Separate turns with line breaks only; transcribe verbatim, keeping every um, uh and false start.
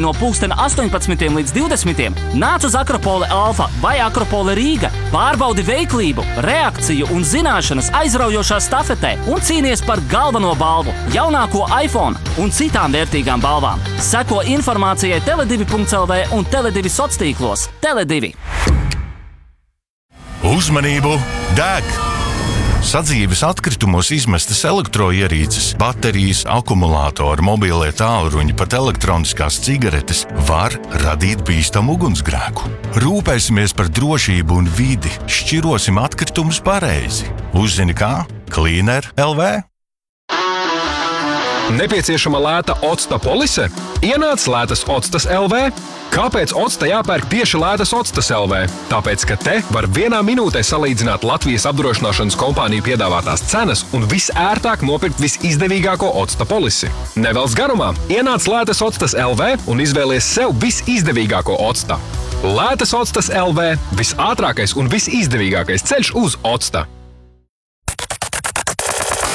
no pulksten astoņpadsmitiem līdz divdesmitiem nāc uz Akropole Alfa vai Akropole Rīga, pārbaudi veiklību, reakciju un zināšanas aizraujošā stafetē un cīnies par galveno balvu, jaunāko iPhone un citām vērtīgām balvām. Seko informācijai tele divi punkts el vē un Tele divi sociālos tīklos. Tele divi.
Uzmanību! Deg! Sadzīves atkritumos izmestas elektroierīces, baterijas, akumulātori, mobilie tālruņi, pat elektroniskās cigaretes var radīt bīstamu ugunsgrēku. Rūpēsimies par drošību un vidi, šķirosim atkritumus pareizi. Uzzini kā? Cleaner punkt el vē.
Nepieciešama lēta octa polise? Ienāc lētas octas punkt el vē. Kāpēc octa jāpērk tieši lētas octas punkt el vē? Tāpēc, ka te var vienā minūtē salīdzināt Latvijas apdrošināšanas kompāniju piedāvātās cenas un visērtāk nopirkt visizdevīgāko octa polisi. Nevelc garumā, ienāc lētas octas punkt el vē un izvēlies sev visizdevīgāko octa. Lētas octas punkt el vē – visātrākais un visizdevīgākais ceļš uz octa.